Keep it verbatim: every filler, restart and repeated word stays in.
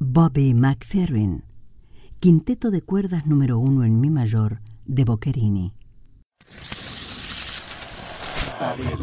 Bobby McFerrin, Quinteto de cuerdas número uno en mi mayor de Boccherini.